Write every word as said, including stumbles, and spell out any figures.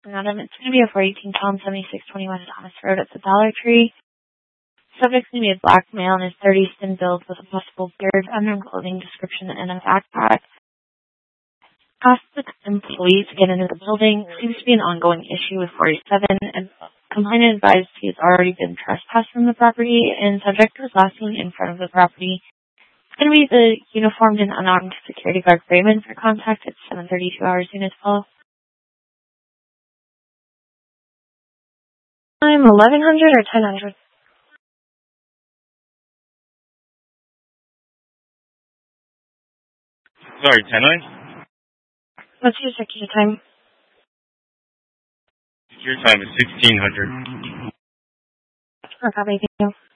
Adam. It's going to be a four eighteen Tom seventy-six twenty-one Thomas Road at the Dollar Tree. Subject's going to be a black male in his thirties, thin build with a possible beard, unknown clothing description, and a backpack. Asked the employee to get into the building. Seems to be an ongoing issue with forty-seven, and complainant advised he has already been trespassed from the property, and subject was last seen in front of the property. It's going to be the uniformed and unarmed security guard Raymond for contact at seven thirty-two hours units follow. Time eleven hundred or ten hundred? Sorry, ten nine? What's your security time? Your time is sixteen hundred. Or copy, thank you.